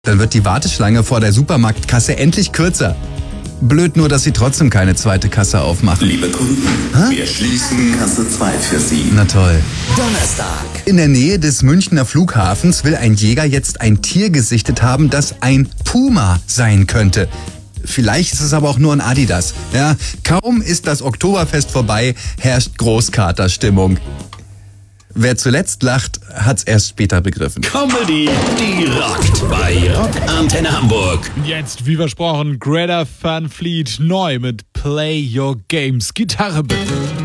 Dann wird die Warteschlange vor der Supermarktkasse endlich kürzer. Blöd nur, dass sie trotzdem keine zweite Kasse aufmachen. Liebe Kunden, wir schließen Kasse 2 für Sie. Na toll. Donnerstag. In der Nähe des Münchner Flughafens will ein Jäger jetzt ein Tier gesichtet haben, das ein Puma sein könnte. Vielleicht ist es aber auch nur ein Adidas. Ja, kaum ist das Oktoberfest vorbei, herrscht Großkaterstimmung. Wer zuletzt lacht, hat's erst später begriffen. Comedy, die rockt bei Rock Antenne Hamburg. Jetzt, wie versprochen, Greta Van Fleet neu mit Play Your Games. Gitarre bitte.